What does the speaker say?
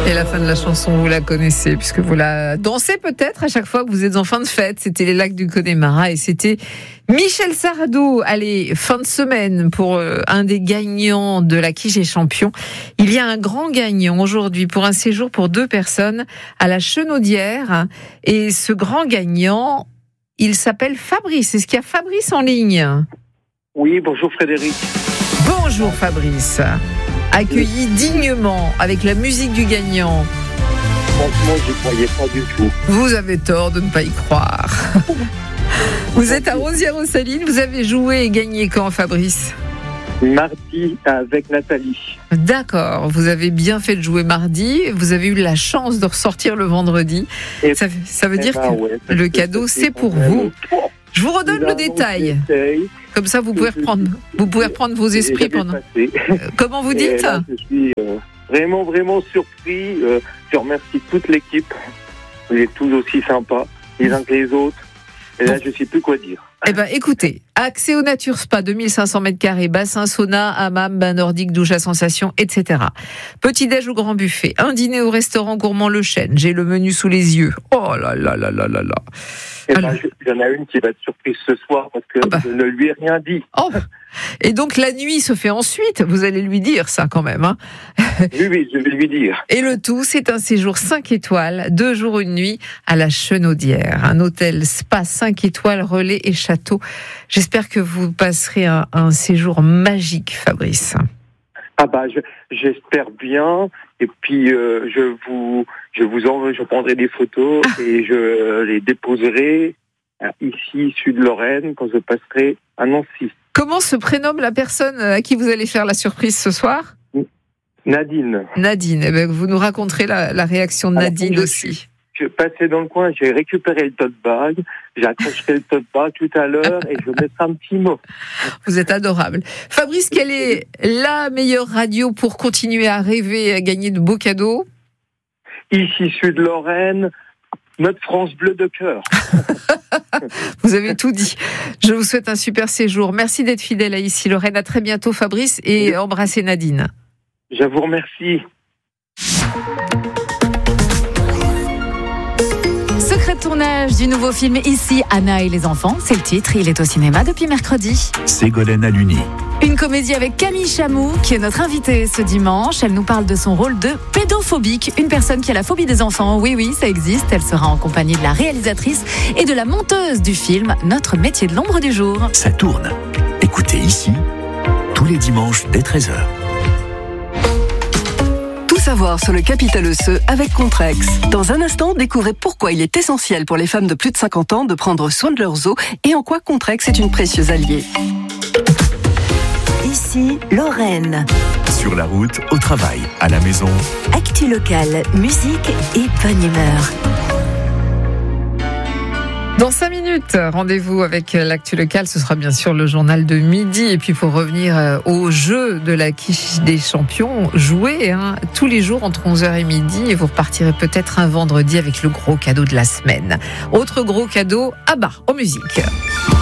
Et la fin de la chanson, vous la connaissez, puisque vous la dansez peut-être à chaque fois que vous êtes en fin de fête. C'était les lacs du Connemara et c'était Michel Sardou. Allez, fin de semaine pour un des gagnants de la Quiche des Champions. Il y a un grand gagnant aujourd'hui pour un séjour pour 2 personnes à la Chenaudière. Et ce grand gagnant, il s'appelle Fabrice. Est-ce qu'il y a Fabrice en ligne ? Oui, bonjour Frédéric. Bonjour Fabrice. Accueilli dignement avec la musique du gagnant. Franchement, je ne croyais pas du tout. Vous avez tort de ne pas y croire. Vous êtes à Rosières-aux-Salines. Vous avez joué et gagné quand, Fabrice ? Mardi avec Nathalie. D'accord, vous avez bien fait de jouer mardi. Vous avez eu la chance de ressortir le vendredi. Et ça veut dire que le cadeau, c'est pour vous. Je vous redonne le détail. Comme ça, vous pouvez reprendre vos esprits pendant. Comment vous dites ? Là, je suis vraiment surpris. Je remercie toute l'équipe. Vous êtes tous aussi sympas, les uns que les autres. Et là, je ne sais plus quoi dire. Eh ben, écoutez, accès au Nature Spa, 2500 m², bassin sauna, hammam, bain nordique, douche à sensation, etc. Petit-déj au grand buffet, un dîner au restaurant gourmand Le Chêne. J'ai le menu sous les yeux. Oh là là là là là là. Eh ben, il y en a une qui va être surprise ce soir parce que je ne lui ai rien dit. Oh. Et donc la nuit se fait ensuite, vous allez lui dire ça quand même. Hein. Oui, je vais lui dire. Et le tout, c'est un séjour 5 étoiles, 2 jours, 1 nuit à la Chenaudière. Un hôtel spa 5 étoiles, relais et château. J'espère que vous passerez un séjour magique, Fabrice. J'espère bien. Et puis je prendrai des photos et je les déposerai ici, Sud-Lorraine, quand je passerai à Nancy. Comment se prénomme la personne à qui vous allez faire la surprise ce soir ? Nadine. Nadine, eh bien, vous nous raconterez la réaction de Nadine aussi. Je passais dans le coin, j'ai récupéré le tote bag, j'accrocherai le tote bag tout à l'heure et je mettrai un petit mot. Vous êtes adorable. Fabrice, quelle est la meilleure radio pour continuer à rêver et à gagner de beaux cadeaux ? Ici, Sud-Lorraine, notre France Bleu de cœur. Vous avez tout dit. Je vous souhaite un super séjour. Merci d'être fidèle à Ici Lorraine. À très bientôt, Fabrice, et embrassez Nadine. Je vous remercie. Secret de tournage du nouveau film Ici, Anna et les enfants, c'est le titre. Il est au cinéma depuis mercredi. Ségolène Aluni. Une comédie avec Camille Chamou, qui est notre invitée ce dimanche. Elle nous parle de son rôle de pédophobique, une personne qui a la phobie des enfants. Oui, ça existe. Elle sera en compagnie de la réalisatrice et de la monteuse du film Notre métier de l'ombre du jour. Ça tourne. Écoutez Ici, tous les dimanches dès 13h. Tout savoir sur le capital osseux avec Contrex. Dans un instant, découvrez pourquoi il est essentiel pour les femmes de plus de 50 ans de prendre soin de leurs os et en quoi Contrex est une précieuse alliée. Ici, Lorraine. Sur la route, au travail, à la maison. Actu locale, musique et bonne humeur. Dans 5 minutes, rendez-vous avec l'actu locale. Ce sera bien sûr le journal de midi. Et puis pour revenir au jeu de la Quiche des Champions, jouez tous les jours entre 11h et midi. Et vous repartirez peut-être un vendredi avec le gros cadeau de la semaine. Autre gros cadeau, ABBA en musique.